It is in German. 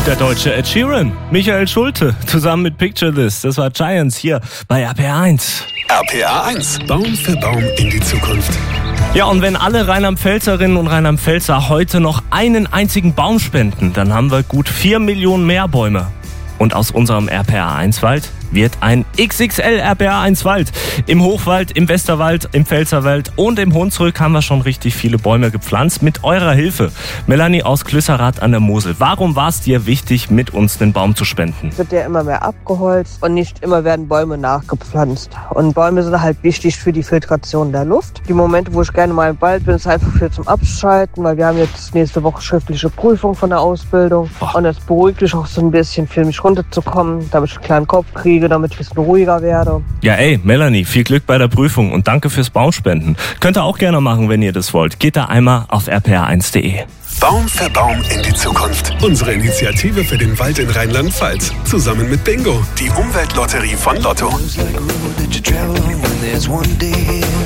Der deutsche Ed Sheeran, Michael Schulte, zusammen mit Picture This. Das war Giants hier bei RPR 1. RPR 1, Baum für Baum in die Zukunft. Ja, und wenn alle Rheinland-Pfälzerinnen und Rheinland-Pfälzer heute noch einen einzigen Baum spenden, dann haben wir gut 4 Millionen mehr Bäume. Und aus unserem RPR 1 Wald wird ein XXL RPR 1 Wald. Im Hochwald, im Westerwald, im Pfälzerwald und im Hunsrück haben wir schon richtig viele Bäume gepflanzt mit eurer Hilfe. Melanie aus Klüsserath an der Mosel, warum war es dir wichtig, mit uns den Baum zu spenden? Wird ja immer mehr abgeholzt und nicht immer werden Bäume nachgepflanzt. Und Bäume sind halt wichtig für die Filtration der Luft. Die Momente, wo ich gerne mal im Wald bin, ist einfach für zum Abschalten, weil wir haben jetzt nächste Woche schriftliche Prüfung von der Ausbildung. Und das beruhigt mich auch so ein bisschen, für mich runterzukommen, damit ich einen kleinen Kopf kriege, damit ich ein bisschen ruhiger werde. Ja, Melanie, viel Glück bei der Prüfung und danke fürs Baumspenden. Könnt ihr auch gerne machen, wenn ihr das wollt. Geht da einmal auf rpr1.de. Baum für Baum in die Zukunft. Unsere Initiative für den Wald in Rheinland-Pfalz. Zusammen mit Bingo, die Umweltlotterie von Lotto.